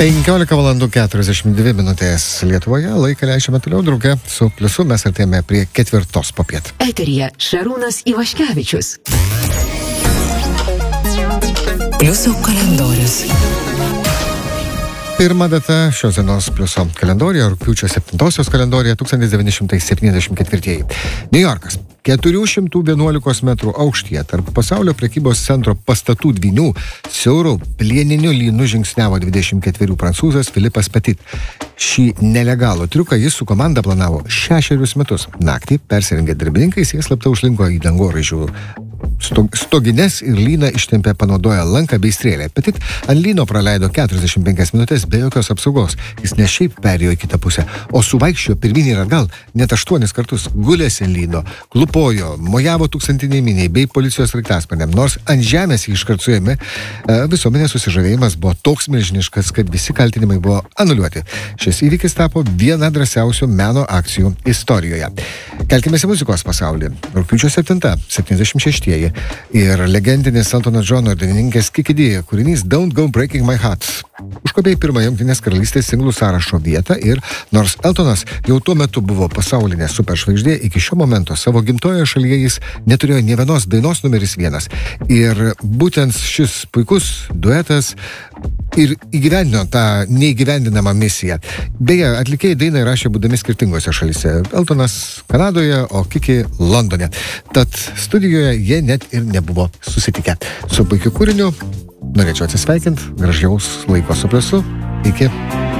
15:42 Lietuvoje, laiką leidžiame toliau drauge su Pliusu, mes artėjame prie 4 popiet. Eteryje Šarūnas Ivaškevičius. Pliuso kalendorius. Pirma data šios dienos Pliuso kalendorijoje, rugpjūčio 7 kalendorijoje 1974. New Yorkas. 411 metrų aukštyje tarp pasaulio prekybos centro pastatų dvynių siaurų plieniniu lynu žingsniavo 24 prancūzas Filipas Petit. Šį nelegalų triuką jis su komanda planavo 6 metus. Naktį persirengę darbininkais jie slapta užlinko į dangoraižių stogines ir lyną ištempė panaudoję lanką bei strėlę. Petit ant lyno praleido 45 minutės be jokios apsaugos. Jis ne šiaip perėjo į kitą pusę, o suvaikščiojo pirmyn ir atgal net 8 kartus. Gulėsi ant lyno, klupojo, mojavo tūkstantiniai miniai bei policijos sraigtasparniam. Nors ant žemės jį iškart suėmė, visuomenės susižavėjimas buvo toks milžiniškas, kad visi kaltinimai buvo anuliuoti. Šis įvykis tapo viena drąsiausių meno akcijų istorijoje. Kelkimės į muzikos pasaulį. Rugpjūčio 7, 76 ir legendinis Eltono Džono ir dainininkės Kiki D kūrinys Don't Go Breaking My Heart užkopė į pirmąją Jungtinės karalystės singlų sąrašo vietą ir nors Eltonas jau tuo metu buvo pasaulinė superžvaigždė, iki šio momento savo gimtojoje šalyje jis neturėjo nė vienos dainos numeris 1. Ir būtent šis puikus duetas ir įgyvendino tą neįgyvendinamą misiją. Beje, atlikėjai dainą rašė būdami skirtingose šalyse. Eltonas Kanadoje, o Kiki Londone. Tad studijoje jie net ir nebuvo susitikę. Su puikiu kūriniu norėčiau atsisveikinti, gražiaus laiko su Pliusu. Iki.